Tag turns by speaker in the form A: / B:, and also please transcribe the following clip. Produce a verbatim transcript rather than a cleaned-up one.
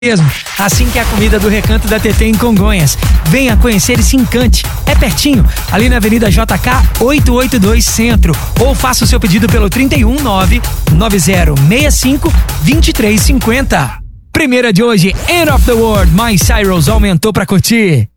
A: mesmo, assim que a comida do Recanto da Tetê em Congonhas. Venha conhecer e se encante. É pertinho, ali na Avenida J K oitocentos e oitenta e dois Centro. Ou faça o seu pedido pelo trinta e um, nove nove zero seis cinco, dois três cinco zero. Primeira de hoje, End of the World, My Cyrus aumentou pra curtir.